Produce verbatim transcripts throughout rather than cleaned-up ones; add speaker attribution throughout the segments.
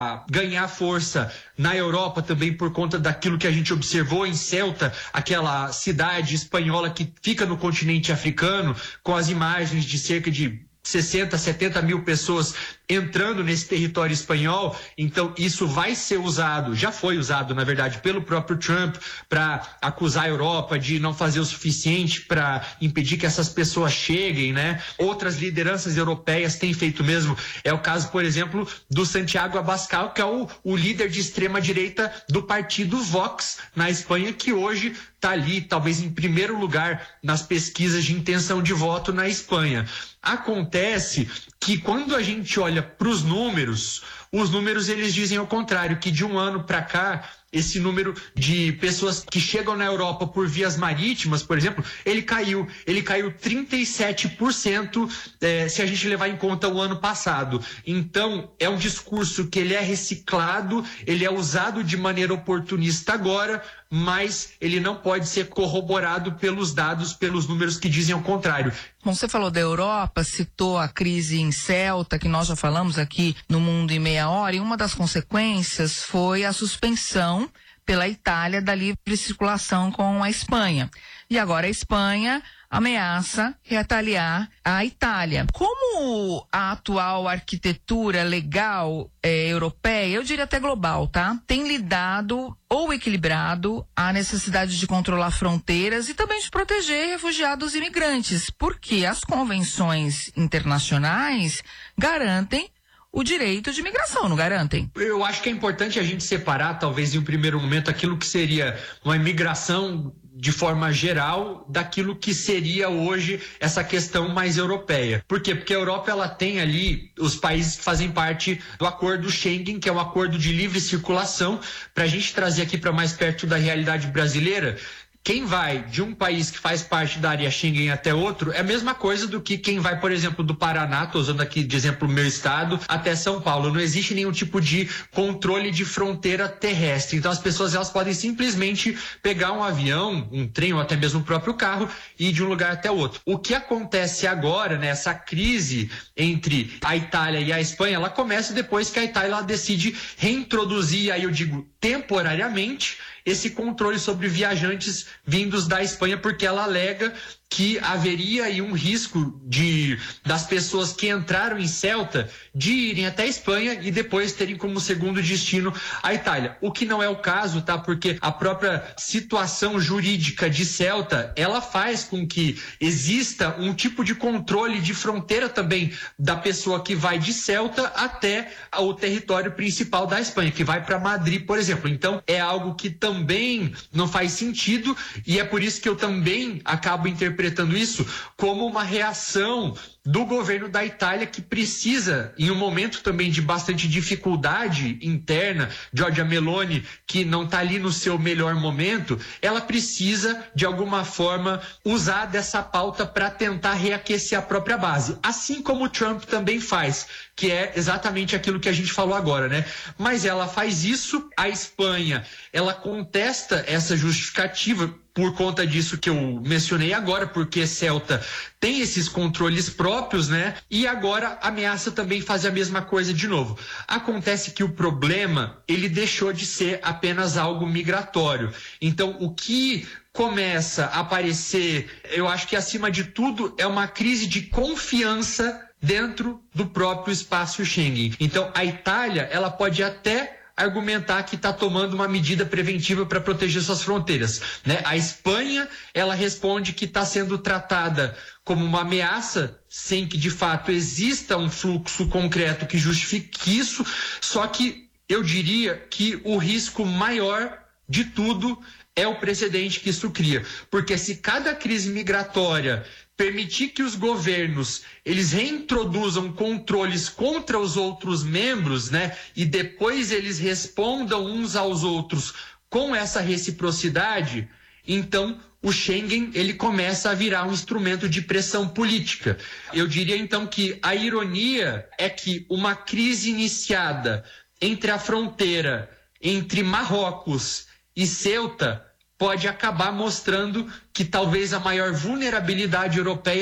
Speaker 1: a ganhar força na Europa também por conta daquilo que a gente observou em Ceuta, aquela cidade espanhola que fica no continente africano, com as imagens de cerca de sessenta, setenta mil pessoas entrando nesse território espanhol. Então isso vai ser usado, já foi usado na verdade pelo próprio Trump para acusar a Europa de não fazer o suficiente para impedir que essas pessoas cheguem, né? Outras lideranças europeias têm feito mesmo. É o caso, por exemplo, do Santiago Abascal, que é o, o líder de extrema direita do partido Vox na Espanha, que hoje está ali, talvez em primeiro lugar nas pesquisas de intenção de voto na Espanha. Acontece que quando a gente olha para os números, os números eles dizem ao contrário, que de um ano para cá, esse número de pessoas que chegam na Europa por vias marítimas, por exemplo, ele caiu. Ele caiu trinta e sete por cento eh, se a gente levar em conta o ano passado. Então, é um discurso que ele é reciclado, ele é usado de maneira oportunista agora, mas ele não pode ser corroborado pelos dados, pelos números que dizem ao contrário.
Speaker 2: Bom, você falou da Europa, citou a crise em Ceuta, que nós já falamos aqui no Mundo em Meia Hora, e uma das consequências foi a suspensão pela Itália da livre circulação com a Espanha. E agora a Espanha ameaça retaliar a Itália. Como a atual arquitetura legal eh, europeia, eu diria até global, tá? Tem lidado ou equilibrado a necessidade de controlar fronteiras e também de proteger refugiados e imigrantes, porque as convenções internacionais garantem o direito de imigração, não garantem?
Speaker 1: Eu acho que é importante a gente separar, talvez em um primeiro momento, aquilo que seria uma imigração de forma geral daquilo que seria hoje essa questão mais europeia. Por quê? Porque a Europa ela tem ali os países que fazem parte do acordo Schengen, que é um acordo de livre circulação. Para a gente trazer aqui para mais perto da realidade brasileira, quem vai de um país que faz parte da área Schengen até outro é a mesma coisa do que quem vai, por exemplo, do Paraná, estou usando aqui de exemplo o meu estado, até São Paulo. Não existe nenhum tipo de controle de fronteira terrestre. Então as pessoas elas podem simplesmente pegar um avião, um trem ou até mesmo o próprio carro e ir de um lugar até outro. O que acontece agora, né, essa crise entre a Itália e a Espanha, ela começa depois que a Itália ela decide reintroduzir, aí eu digo temporariamente, esse controle sobre viajantes vindos da Espanha, porque ela alega que haveria aí um risco de das pessoas que entraram em Ceuta de irem até a Espanha e depois terem como segundo destino a Itália. O que não é o caso, tá? Porque a própria situação jurídica de Ceuta, ela faz com que exista um tipo de controle de fronteira também da pessoa que vai de Ceuta até o território principal da Espanha, que vai para Madrid, por exemplo. Então, é algo que também não faz sentido e é por isso que eu também acabo interpretando interpretando isso como uma reação do governo da Itália, que precisa, em um momento também de bastante dificuldade interna, Giorgia Meloni, que não está ali no seu melhor momento, ela precisa, de alguma forma, usar dessa pauta para tentar reaquecer a própria base. Assim como o Trump também faz, que é exatamente aquilo que a gente falou agora, né? Mas ela faz isso, a Espanha, ela contesta essa justificativa, por conta disso que eu mencionei agora, porque Ceuta tem esses controles próprios, né? E agora ameaça também fazer a mesma coisa de novo. Acontece que o problema, ele deixou de ser apenas algo migratório. Então, o que começa a aparecer, eu acho que acima de tudo, é uma crise de confiança dentro do próprio espaço Schengen. Então, a Itália, ela pode até argumentar que está tomando uma medida preventiva para proteger suas fronteiras, né? A Espanha, ela responde que está sendo tratada como uma ameaça, sem que de fato exista um fluxo concreto que justifique isso, só que eu diria que o risco maior de tudo é o precedente que isso cria, porque se cada crise migratória permitir que os governos eles reintroduzam controles contra os outros membros, né, e depois eles respondam uns aos outros com essa reciprocidade, então o Schengen ele começa a virar um instrumento de pressão política. Eu diria então que a ironia é que uma crise iniciada entre a fronteira entre Marrocos e Ceuta pode acabar mostrando que talvez a maior vulnerabilidade europeia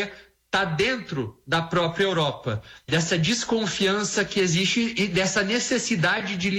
Speaker 1: está dentro da própria Europa, dessa desconfiança que existe e dessa necessidade de